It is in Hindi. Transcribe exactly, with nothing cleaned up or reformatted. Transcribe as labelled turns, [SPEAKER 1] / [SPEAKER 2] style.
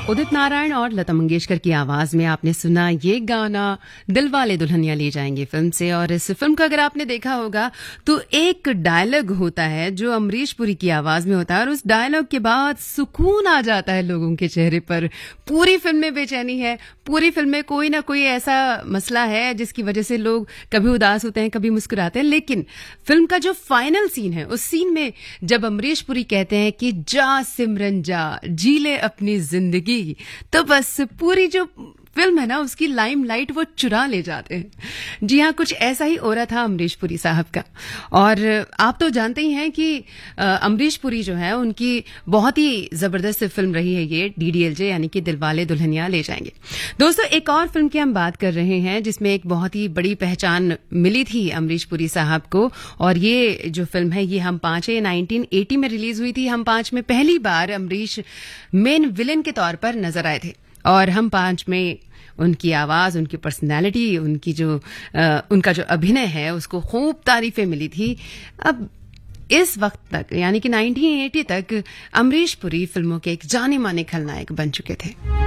[SPEAKER 1] उदित नारायण और लता मंगेशकर की आवाज में आपने सुना ये गाना दिलवाले दुल्हनिया ले जाएंगे फिल्म से। और इस फिल्म को अगर आपने देखा होगा तो एक डायलॉग होता है जो अमरीश पुरी की आवाज में होता है और उस डायलॉग के बाद सुकून आ जाता है लोगों के चेहरे पर। पूरी फिल्म में बेचैनी है, पूरी फिल्म में कोई ना कोई ऐसा मसला है जिसकी वजह से लोग कभी उदास होते हैं, कभी मुस्कुराते हैं। लेकिन फिल्म का जो फाइनल सीन है, उस सीन में जब अमरीश पुरी कहते हैं कि जा सिमरन जा, जी ले अपनी जिंदगी, तो बस पूरी जो फिल्म है ना उसकी लाइमलाइट वो चुरा ले जाते हैं। जी हाँ, कुछ ऐसा ही हो रहा था अमरीश पुरी साहब का। और आप तो जानते ही हैं कि अमरीश पुरी जो है उनकी बहुत ही जबरदस्त फिल्म रही है ये डीडीएलजे, यानी कि दिलवाले दुल्हनिया ले जाएंगे। दोस्तों, एक और फिल्म की हम बात कर रहे हैं जिसमें एक बहुत ही बड़ी पहचान मिली थी अमरीश पुरी साहब को। और ये जो फिल्म है ये हम पांच है नाइनटीन एटी में रिलीज हुई थी। हम पांच में पहली बार अमरीश मेन विलेन के तौर पर नजर आए थे और हम पांच में उनकी आवाज, उनकी पर्सनालिटी, उनकी जो आ, उनका जो अभिनय है उसको खूब तारीफें मिली थी। अब इस वक्त तक यानी कि नाइनटीन एटी तक अमरीश पुरी फिल्मों के एक जाने माने खलनायक बन चुके थे।